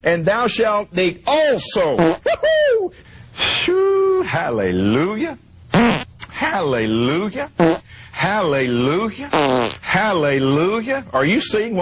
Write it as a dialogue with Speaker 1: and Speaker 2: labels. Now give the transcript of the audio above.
Speaker 1: and thou shalt eat also. Woo-hoo! Shoo, hallelujah. Hallelujah. Hallelujah. Hallelujah. Are you seeing what